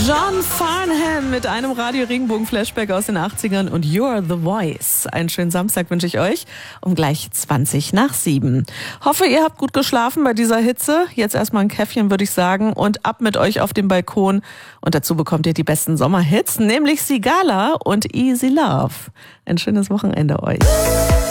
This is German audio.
John Farnham mit einem Radio-Regenbogen-Flashback aus den 80ern und You're the Voice. Einen schönen Samstag wünsche ich euch um gleich 7:20. Hoffe, ihr habt gut geschlafen bei dieser Hitze. Jetzt erstmal ein Käffchen, würde ich sagen, und ab mit euch auf den Balkon. Und dazu bekommt ihr die besten Sommerhits, nämlich Sigala und Easy Love. Ein schönes Wochenende euch.